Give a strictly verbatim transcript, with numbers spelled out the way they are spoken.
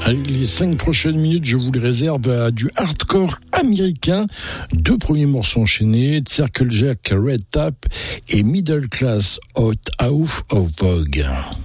Allez, les cinq prochaines minutes, je vous les réserve à du hardcore américain. Deux premiers morceaux enchaînés, Circle Jerk, Red Tap et Middle Class Out of Vogue.